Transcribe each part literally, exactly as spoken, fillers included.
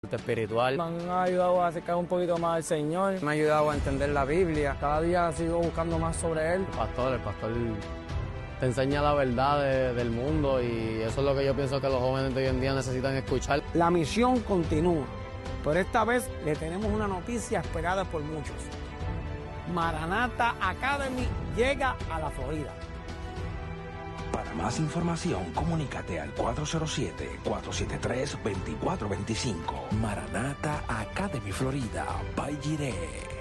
espiritual. Me han ayudado a acercar un poquito más al Señor, me ha ayudado a entender la Biblia. Cada día sigo buscando más sobre Él. El pastor, el pastor te enseña la verdad de, del mundo y eso es lo que yo pienso que los jóvenes de hoy en día necesitan escuchar. La misión continúa, pero esta vez le tenemos una noticia esperada por muchos. Maranatha Academy llega a la Florida. Para más información, comunícate al cuatro cero siete, cuatro siete tres, dos cuatro dos cinco. Maranatha Academy Florida, by Jireh.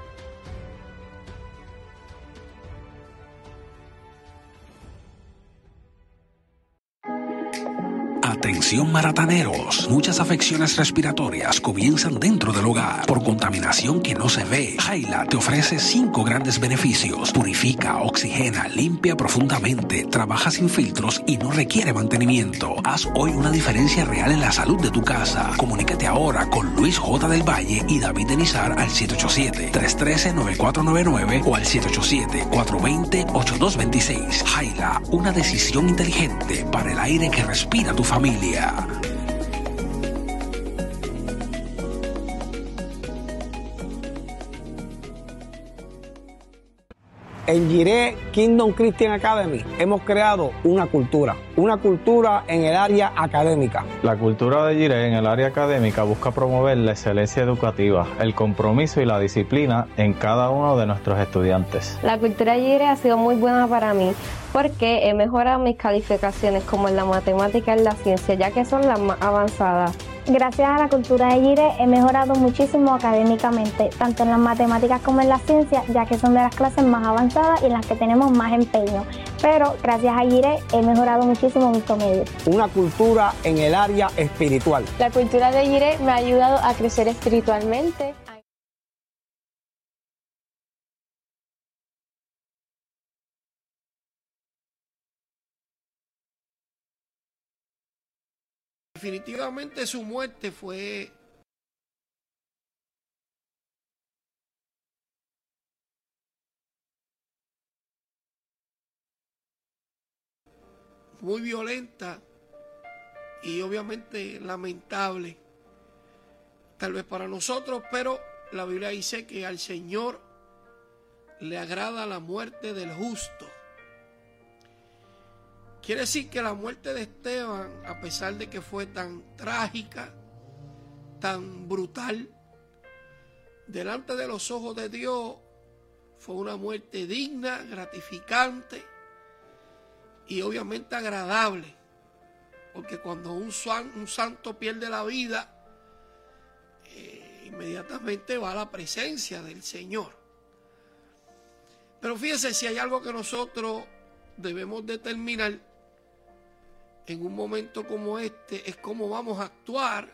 Atención marataneros, muchas afecciones respiratorias comienzan dentro del hogar por contaminación que no se ve. Jaila te ofrece cinco grandes beneficios: purifica, oxigena, limpia profundamente, trabaja sin filtros y no requiere mantenimiento. Haz hoy una diferencia real en la salud de tu casa. Comunícate ahora con Luis J. del Valle y David Denizar al siete ocho siete, tres uno tres, nueve cuatro nueve nueve o al siete ocho siete, cuatro dos cero, ocho dos dos seis. Jaila, una decisión inteligente para el aire que respira tu familia. En Jireh Kingdom Christian Academy hemos creado una cultura, una cultura en el área académica. La cultura de Jireh en el área académica busca promover la excelencia educativa, el compromiso y la disciplina en cada uno de nuestros estudiantes. La cultura de Jireh ha sido muy buena para mí porque he mejorado mis calificaciones como en la matemática y en la ciencia, ya que son las más avanzadas. Gracias a la cultura de Jireh he mejorado muchísimo académicamente, tanto en las matemáticas como en la ciencia, ya que son de las clases más avanzadas y en las que tenemos más empeño. Pero gracias a Jireh he mejorado muchísimo mi promedio. Una cultura en el área espiritual. La cultura de Jireh me ha ayudado a crecer espiritualmente. Definitivamente su muerte fue muy violenta y obviamente lamentable, tal vez para nosotros, pero la Biblia dice que al Señor le agrada la muerte del justo. Quiere decir que la muerte de Esteban, a pesar de que fue tan trágica, tan brutal, delante de los ojos de Dios, fue una muerte digna, gratificante y obviamente agradable. Porque cuando un, san, un santo pierde la vida, eh, inmediatamente va a la presencia del Señor. Pero fíjense, si hay algo que nosotros debemos determinar en un momento como este, es cómo vamos a actuar,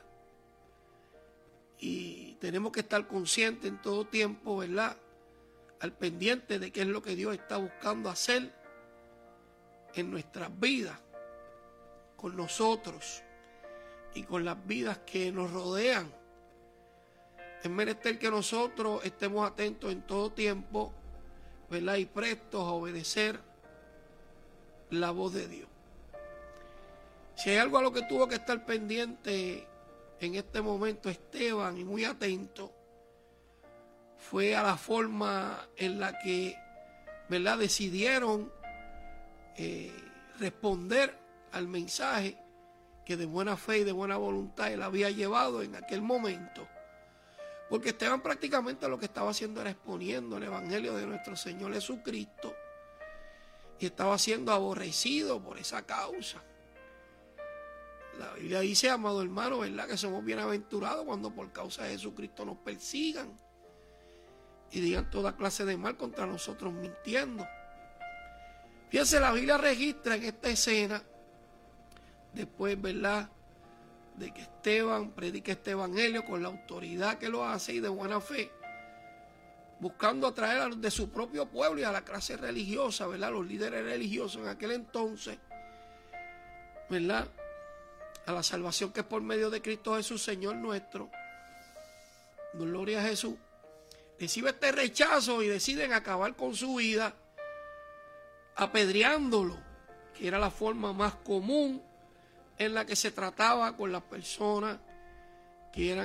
y tenemos que estar conscientes en todo tiempo, ¿verdad?, al pendiente de qué es lo que Dios está buscando hacer en nuestras vidas, con nosotros y con las vidas que nos rodean. Es menester que nosotros estemos atentos en todo tiempo, ¿verdad?, y prestos a obedecer la voz de Dios. Si hay algo a lo que tuvo que estar pendiente en este momento Esteban y muy atento, fue a la forma en la que, ¿verdad?, decidieron eh, responder al mensaje que de buena fe y de buena voluntad él había llevado en aquel momento. Porque Esteban prácticamente lo que estaba haciendo era exponiendo el evangelio de nuestro Señor Jesucristo y estaba siendo aborrecido por esa causa. La Biblia dice, amado hermano, ¿verdad?, que somos bienaventurados cuando por causa de Jesucristo nos persigan y digan toda clase de mal contra nosotros mintiendo. Fíjense, la Biblia registra en esta escena, después, ¿verdad?, de que Esteban predica este evangelio con la autoridad que lo hace y de buena fe, buscando atraer a los de su propio pueblo y a la clase religiosa, ¿verdad?, los líderes religiosos en aquel entonces, ¿verdad?, a la salvación que es por medio de Cristo Jesús, Señor nuestro. Gloria a Jesús. Recibe este rechazo y deciden acabar con su vida apedreándolo, que era la forma más común en la que se trataba con las personas quieran